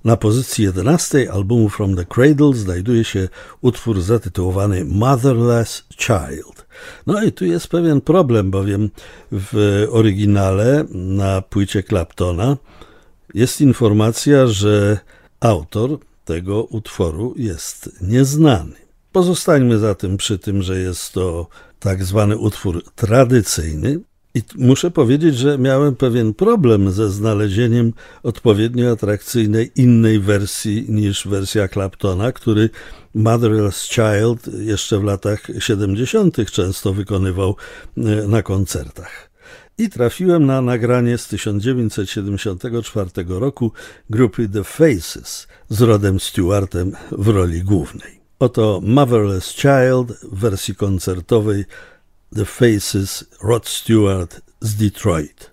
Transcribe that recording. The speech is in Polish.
Na pozycji 11 albumu From the Cradle znajduje się utwór zatytułowany Motherless Child. No i tu jest pewien problem, bowiem w oryginale na płycie Claptona jest informacja, że autor tego utworu jest nieznany. Pozostańmy zatem przy tym, że jest to tak zwany utwór tradycyjny. I muszę powiedzieć, że miałem pewien problem ze znalezieniem odpowiednio atrakcyjnej innej wersji niż wersja Claptona, który Motherless Child jeszcze w latach 70. często wykonywał na koncertach. I trafiłem na nagranie z 1974 roku grupy The Faces z Rodem Stewartem w roli głównej. Oto Motherless Child w wersji koncertowej The Faces, Rod Stewart z Detroit.